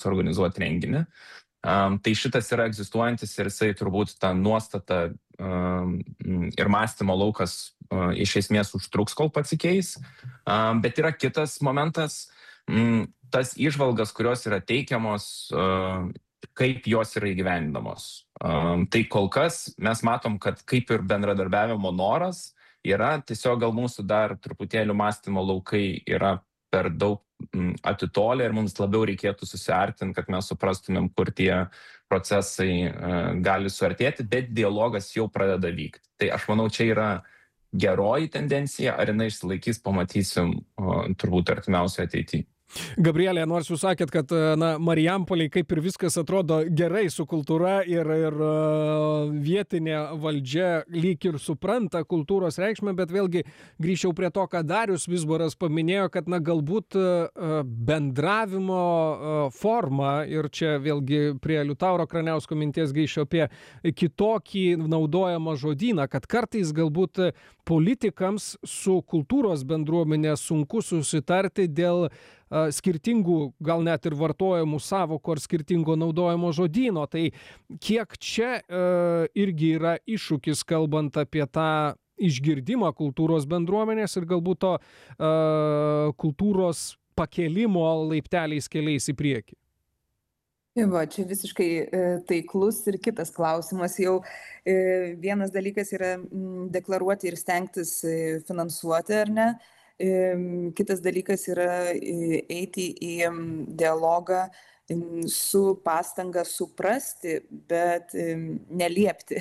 suorganizuoti renginį. Tai šitas yra egzistuojantis ir jisai turbūt tą nuostatą ir mąstymo laukas iš esmės užtruks, kol pasikeis. Bet yra kitas momentas, tas įžvalgas, kurios yra teikiamos, kaip jos yra įgyvendinamos. Tai kol kas mes matom, kad kaip ir bendradarbiavimo noras yra, tiesiog gal mūsų dar truputėlį mąstymo laukai yra per daug atitolę ir mums labiau reikėtų susiartinti, kad mes suprastumėm, kur tie procesai gali suartėti, bet dialogas jau pradeda vykti. Tai aš manau, čia yra geroji tendencija, ar jinai išsilaikys, pamatysim turbūt artimiausioje ateityje. Gabrielė, nors jūs sakėt, kad Marijampoliai kaip ir viskas atrodo gerai su kultūra ir vietinė valdžia lyg ir supranta kultūros reikšmę, bet vėlgi grįžčiau prie to, ką Darius Vizbaras paminėjo, kad galbūt bendravimo forma, ir čia vėlgi prie Liutauro Kraniausko minties grįžčiau apie kitokį naudojamą žodyną, kad kartais galbūt politikams su kultūros bendruomenė sunku susitarti dėl skirtingų, gal net ir vartojamų sąvokų ar skirtingo naudojimo žodyno. Tai kiek čia irgi yra iššūkis, kalbant apie tą išgirdimą kultūros bendruomenės ir galbūt to kultūros pakėlimo laipteliais keliais į priekį? Va, čia visiškai taiklus ir kitas klausimas. Jau vienas dalykas yra deklaruoti ir stengtis finansuoti, ar ne? Kitas dalykas yra eiti į dialogą su pastanga suprasti, bet neliepti.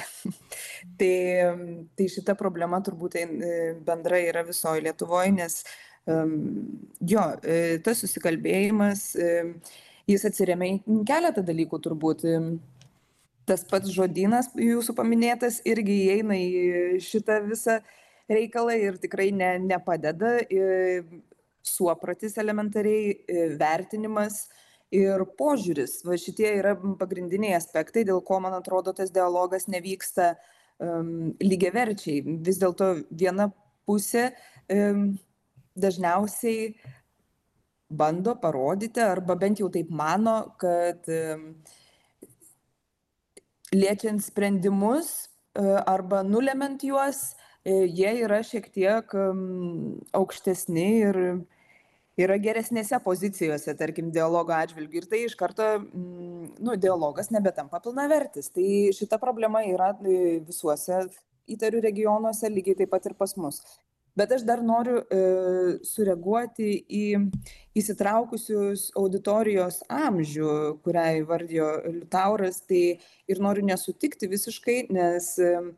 Tai šita problema turbūt bendra yra visoje Lietuvoje, nes tas susikalbėjimas, jis atsiremia į keletą dalykų turbūt. Tas pats žodynas jūsų paminėtas irgi įeina į šitą visą reikalą ir tikrai nepadeda. Suopratis elementariai, vertinimas ir požiūris. Va, šitie yra pagrindiniai aspektai, dėl ko, man atrodo, tas dialogas nevyksta lygiaverčiai. Vis dėlto viena pusė dažniausiai bando parodyti, arba bent jau taip mano, kad liečiant sprendimus arba nulemiant juos, jie yra šiek tiek aukštesni ir yra geresnėse pozicijose, tarkim, dialogo atžvilgiu. Ir tai iš karto, dialogas nebetampa pilnavertis. Tai šita problema yra visuose, įtariu, regionuose, lygiai taip pat ir pas mus. Bet aš dar noriu sureaguoti į įsitraukusius auditorijos amžių, kurią įvardijo Liutauras, tai ir noriu nesutikti visiškai, nes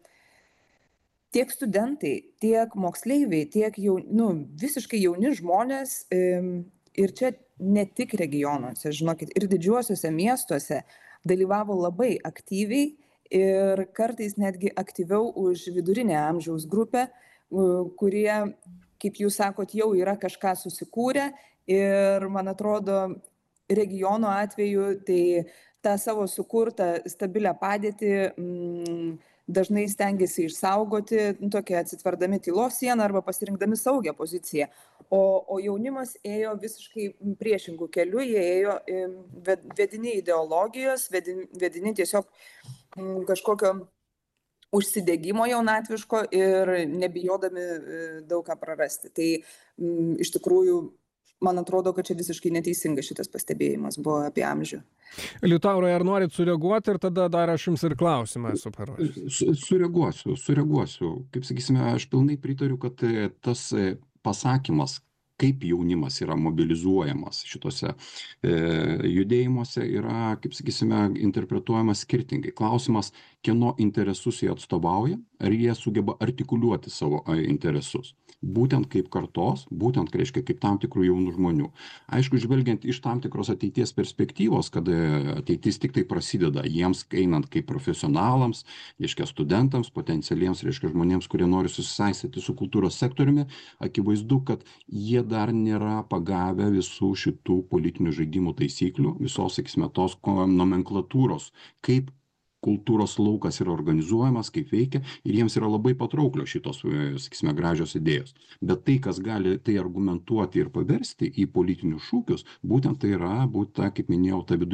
tiek studentai, tiek moksleiviai, tiek visiškai jauni žmonės, ir čia ne tik regionuose, žinokit, ir didžiuosiuose miestuose dalyvavo labai aktyviai ir kartais netgi aktyviau už vidurinę amžiaus grupę, kurie, kaip jūs sakot, jau yra kažką susikūrę ir, man atrodo, regiono atveju tai tą savo sukurtą stabilią padėtį dažnai stengiasi išsaugoti, tokia atsitverdami tylos sieną arba pasirinkdami saugią poziciją. O jaunimas ėjo visiškai priešingų kelių, jie ėjo vedini ideologijos, vedini tiesiog kažkokio užsidegimo jaunatviško ir nebijodami daug ką prarasti. Tai iš tikrųjų, man atrodo, kad čia visiškai neteisingas šitas pastebėjimas buvo apie amžių. Liutaurai, ar norit sureaguoti ir tada dar aš jums ir klausimą esu paruošęs? Sureaguosiu. Kaip sakysime, aš pilnai pritariu, kad tas pasakymas, kaip jaunimas yra mobilizuojamas šitose judėjimuose, yra, kaip sakysime, interpretuojamas skirtingai. Klausimas, kieno interesus jie atstovauja, ar jie sugeba artikuliuoti savo interesus. Būtent kaip kartos, būtent, reiškia, kaip tam tikrų jaunų žmonių. Aišku, žvelgiant iš tam tikros ateities perspektyvos, kad ateitis tik tai prasideda jiems einant kaip profesionalams, reiškia studentams, potencialiems, reiškia žmonėms, kurie nori susisaistyti su kultūros sektoriumi, akivaizdu, kad jie dar nėra pagavę visų šitų politinių žaidimų taisyklių, visos, sakysime, tos nomenklatūros, kaip kultūros laukas yra organizuojamas, kaip veikia, ir jiems yra labai patrauklios šitos, sakysime, gražios idėjos. Bet tai, kas gali tai argumentuoti ir paversti į politinius šūkius, būtent tai yra, kaip minėjau, ta vidurinė